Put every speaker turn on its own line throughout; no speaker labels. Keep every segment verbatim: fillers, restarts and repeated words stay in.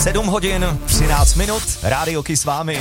sedm hodin, třináct minut, Rádio Kiss s vámi.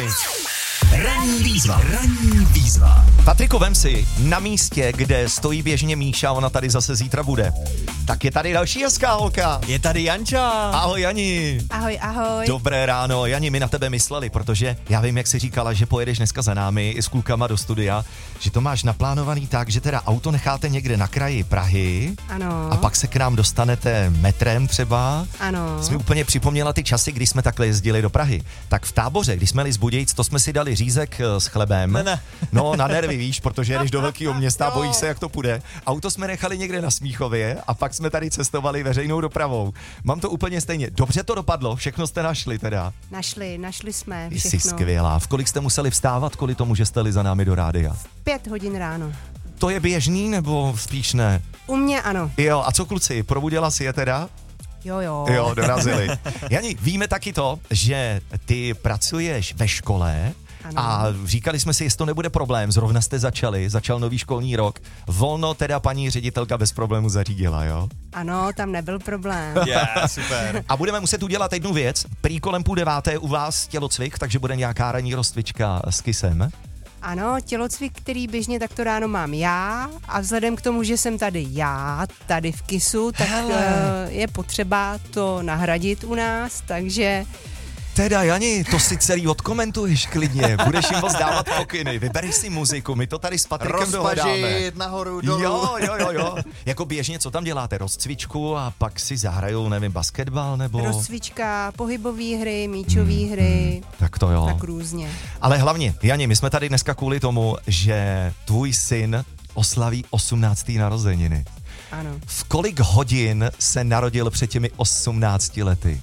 Ranní výzva. Ranní výzva.
Patriku, vem si, na místě, kde stojí běžně Míša, ona tady zase zítra bude, tak je tady další hezká holka.
Je tady Janča.
Ahoj, Jani.
Ahoj, ahoj.
Dobré ráno. Jani, my na tebe mysleli, protože já vím, jak jsi říkala, že pojedeš dneska za námi i s klukama do studia, že to máš naplánovaný tak, že teda auto necháte někde na kraji Prahy.
Ano.
A pak se k nám dostanete metrem třeba.
Ano.
Jsi mi úplně připomněla ty časy, kdy jsme takhle jezdili do Prahy. Tak v Táboře, když jsme jeli z Budějic, to jsme si dali řízek s chlebem.
Ne, ne.
No, na nervy, víš, protože jedeš do velkého města, bojíš se, jak to půjde. Auto jsme nechali někde na Smíchově a pak jsme tady cestovali veřejnou dopravou. Mám to úplně stejně. Dobře to dopadlo, všechno jste našli teda.
Našli, našli jsme
Jsi
všechno.
skvělá. V kolik jste museli vstávat, kvůli tomu, že jste jeli za námi do rádia?
Pět hodin ráno.
To je běžný nebo spíš ne?
U mě ano.
Jo, a co kluci, probudila si je teda?
Jo, jo.
Jo, dorazili. Jani, víme taky to, že ty pracuješ ve škole.
Ano.
A říkali jsme si, jestli to nebude problém, zrovna jste začali, začal nový školní rok, volno teda paní ředitelka bez problému zařídila, jo?
Ano, tam nebyl problém.
Yeah, super.
A budeme muset udělat jednu věc, prý kolem půl deváté u vás tělocvik, takže bude nějaká ranní rozcvička s Kissem.
Ano, tělocvik, který běžně takto ráno mám já a vzhledem k tomu, že jsem tady já, tady v Kissu, tak uh, je potřeba to nahradit u nás, takže...
Teda, Jani, to si celý odkomentuješ klidně, budeš jim moc dávat pokyny, vybereš si muziku, my to tady s Patrikem dohledáme.
Rozpažit nahoru, dolů.
Jo, jo, jo, jo. Jako běžně, co tam děláte? Rozcvičku a pak si zahrajou, nevím, basketbal nebo...
Rozcvička, pohybové hry, míčové hmm, hry,
hmm, tak to jo.
tak různě.
Ale hlavně, Jani, my jsme tady dneska kvůli tomu, že tvůj syn oslaví osmnácté narozeniny.
Ano.
V kolik hodin se narodil před těmi osmnácti lety?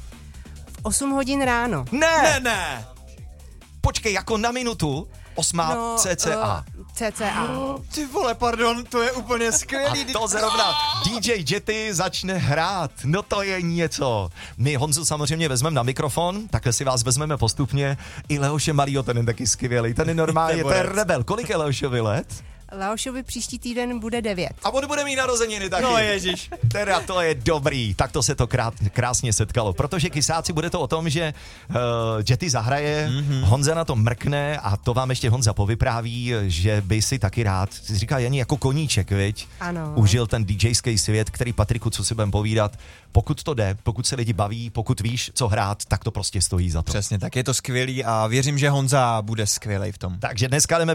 osm hodin ráno.
Ne!
Ne, ne.
Počkej, jako na minutu? Osmá
No,
cca.
Uh, cca.
Ty vole, pardon, to je úplně skvělý.
A to zrovna D J Jetty začne hrát. No to je něco. My Honzu samozřejmě vezmeme na mikrofon, takhle si vás vezmeme postupně. I Leoše Malýho, ten je taky skvělý. Ten je normálně, to je rebel. Kolik je Leošovi let?
Leošovi příští týden bude devět.
A on bude mít narozeniny taky.
No ježiš.
Teda to je dobrý, tak to se to krát, krásně setkalo, protože Kisáci bude to o tom, že uh, Jetty zahraje, mm-hmm. Honza na to mrkne a to vám ještě Honza povypráví, že by si taky rád, si říká Jani, jako koníček, viď?
Ano.
Užil ten DJský svět, který Patriku, co si budem povídat, pokud to jde, pokud se lidi baví, pokud víš, co hrát, tak to prostě stojí za to.
Přesně, tak je to skvělý a věřím, že Honza bude skvělej v tom.
Takže dneska jdeme